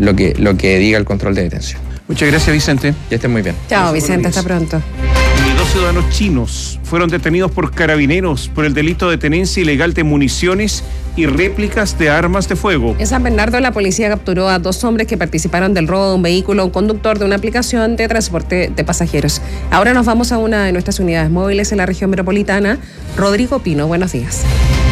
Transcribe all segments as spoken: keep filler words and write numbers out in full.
lo que, lo que diga el control de detención. Muchas gracias, Vicente. Que estén muy bien. Chao, Vicente, hasta pronto. Y dos ciudadanos chinos fueron detenidos por carabineros por el delito de tenencia ilegal de municiones y réplicas de armas de fuego. En San Bernardo, la policía capturó a dos hombres que participaron del robo de un vehículo a un conductor de una aplicación de transporte de pasajeros. Ahora nos vamos a una de nuestras unidades móviles en la región metropolitana. Rodrigo Pino, buenos días.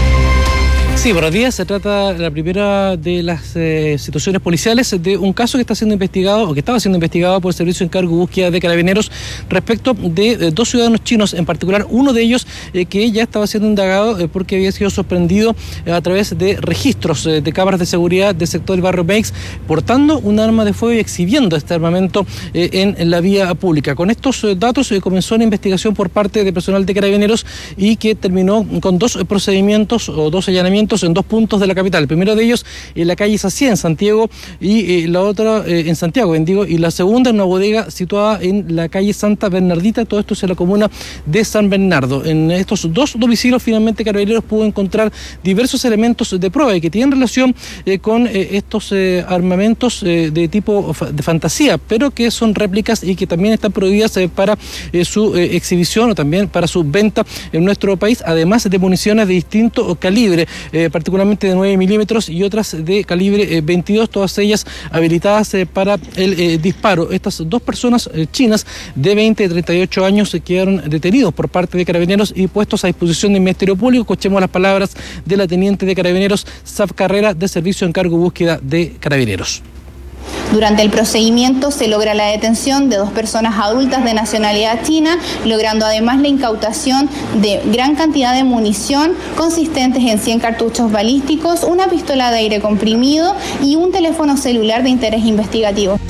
Sí, buenos días. Se trata la primera de las eh, situaciones policiales de un caso que está siendo investigado o que estaba siendo investigado por el Servicio de Encargo y Búsqueda de Carabineros respecto de eh, dos ciudadanos chinos, en particular uno de ellos eh, que ya estaba siendo indagado eh, porque había sido sorprendido eh, a través de registros eh, de cámaras de seguridad del sector del barrio Meix, portando un arma de fuego y exhibiendo este armamento eh, en, en la vía pública. Con estos eh, datos eh, comenzó una investigación por parte de personal de Carabineros y que terminó con dos procedimientos o dos allanamientos en dos puntos de la capital. El primero de ellos en la calle Sacié, en Santiago, y eh, la otra eh, en Santiago, en digo, y la segunda en una bodega situada en la calle Santa Bernardita. Todo esto es en la comuna de San Bernardo. En estos dos domicilios finalmente Carabineros pudo encontrar diversos elementos de prueba y que tienen relación eh, con eh, estos eh, armamentos eh, de tipo fa- de fantasía, pero que son réplicas y que también están prohibidas eh, para eh, su eh, exhibición o también para su venta en nuestro país, además de municiones de distinto calibre, eh, particularmente de nueve milímetros y otras de calibre eh, veintidós, todas ellas habilitadas eh, para el eh, disparo. Estas dos personas eh, chinas de veinte y treinta y ocho años eh, quedaron detenidos por parte de Carabineros y puestos a disposición del Ministerio Público. Escuchemos las palabras de la teniente de Carabineros, Saf Carrera, de Servicio de Encargo y Búsqueda de Carabineros. Durante el procedimiento se logra la detención de dos personas adultas de nacionalidad china, logrando además la incautación de gran cantidad de munición consistentes en cien cartuchos balísticos, una pistola de aire comprimido y un teléfono celular de interés investigativo.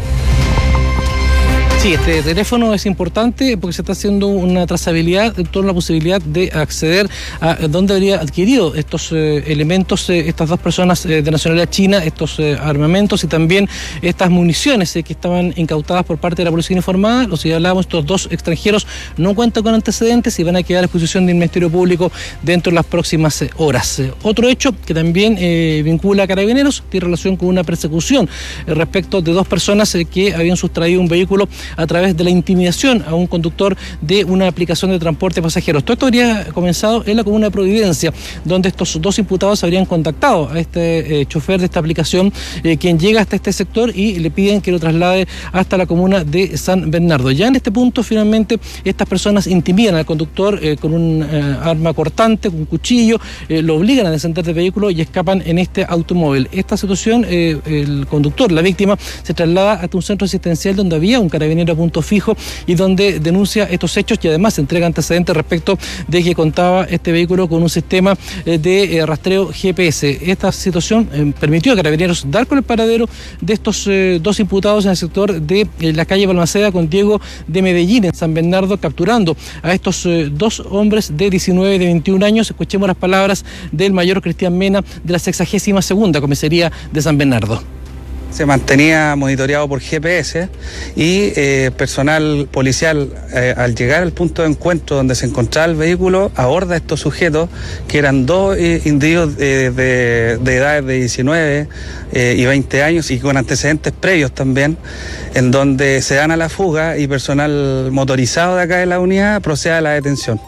Sí, este teléfono es importante porque se está haciendo una trazabilidad en torno a la posibilidad de acceder a dónde habría adquirido estos eh, elementos, eh, estas dos personas eh, de nacionalidad china, estos eh, armamentos y también estas municiones eh, que estaban incautadas por parte de la policía informada. Los que hablábamos, estos dos extranjeros no cuentan con antecedentes y van a quedar a disposición del Ministerio Público dentro de las próximas eh, horas. Eh, otro hecho que también eh, vincula a Carabineros tiene relación con una persecución eh, respecto de dos personas eh, que habían sustraído un vehículo a través de la intimidación a un conductor de una aplicación de transporte de pasajeros. Todo esto habría comenzado en la comuna de Providencia, donde estos dos imputados habrían contactado a este eh, chofer de esta aplicación, eh, quien llega hasta este sector y le piden que lo traslade hasta la comuna de San Bernardo. Ya en este punto, finalmente, estas personas intimidan al conductor eh, con un eh, arma cortante, con un cuchillo, eh, lo obligan a descender del vehículo y escapan en este automóvil. Esta situación, eh, el conductor, la víctima, se traslada hasta un centro asistencial donde había un carabinero a punto fijo y donde denuncia estos hechos y además entrega antecedentes respecto de que contaba este vehículo con un sistema de rastreo G P S. Esta situación eh, permitió a Carabineros dar con el paradero de estos eh, dos imputados en el sector de eh, la calle Balmaceda con Diego de Medellín, en San Bernardo, capturando a estos eh, dos hombres de diecinueve y de veintiún años. Escuchemos las palabras del mayor Cristian Mena de la sexagésima segunda comisaría de San Bernardo. Se mantenía monitoreado por G P S y eh, personal policial eh, al llegar al punto de encuentro donde se encontraba el vehículo aborda a estos sujetos que eran dos eh, individuos eh, de, de edades de diecinueve eh, y veinte años y con antecedentes previos también, en donde se dan a la fuga y personal motorizado de acá de la unidad procede a la detención.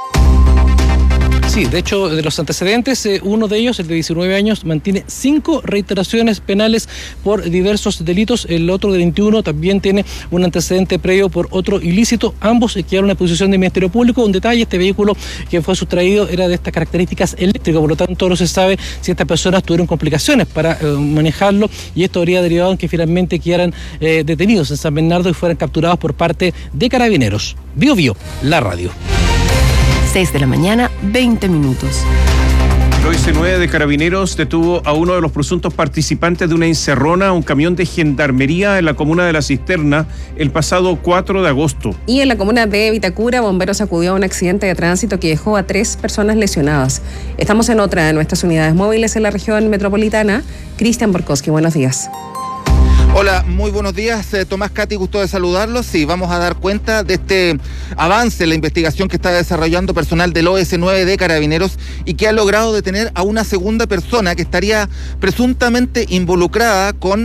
Sí, de hecho, de los antecedentes, eh, uno de ellos, el de diecinueve años, mantiene cinco reiteraciones penales por diversos delitos. El otro de veintiuno también tiene un antecedente previo por otro ilícito. Ambos quedaron en posición del Ministerio Público. Un detalle, este vehículo que fue sustraído era de estas características eléctricas, por lo tanto no se sabe si estas personas tuvieron complicaciones para eh, manejarlo y esto habría derivado en que finalmente quedaran eh, detenidos en San Bernardo y fueran capturados por parte de Carabineros. Bio Bio, la radio. seis de la mañana, veinte minutos. El O S nueve de Carabineros detuvo a uno de los presuntos participantes de una encerrona a un camión de gendarmería en la comuna de La Cisterna el pasado cuatro de agosto. Y en la comuna de Vitacura, bomberos acudió a un accidente de tránsito que dejó a tres personas lesionadas. Estamos en otra de nuestras unidades móviles en la región metropolitana. Cristian Borkowski, buenos días. Hola, muy buenos días, eh, Tomás, Katy, gusto de saludarlos. Sí, vamos a dar cuenta de este avance en la investigación que está desarrollando personal del O S nueve de Carabineros y que ha logrado detener a una segunda persona que estaría presuntamente involucrada con